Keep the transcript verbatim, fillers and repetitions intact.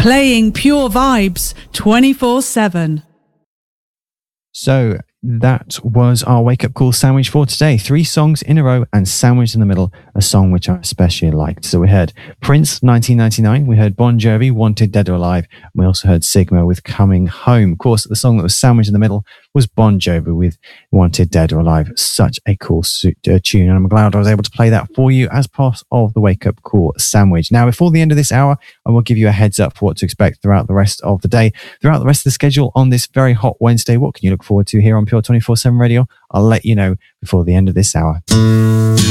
Playing pure vibes twenty-four seven. So that was our wake-up call sandwich for today. Three songs in a row and sandwiched in the middle, a song which I especially liked. So we heard Prince, nineteen ninety-nine. We heard Bon Jovi, Wanted Dead or Alive. And we also heard Sigma with Coming Home. Of course, the song that was sandwiched in the middle was Bon Jovi with Wanted Dead or Alive. Such a cool su- uh, tune. And I'm glad I was able to play that for you as part of the wake-up call sandwich. Now, before the end of this hour, I will give you a heads up for what to expect throughout the rest of the day. Throughout the rest of the schedule on this very hot Wednesday, what can you look forward to here on Pure twenty-four seven Radio? I'll let you know before the end of this hour.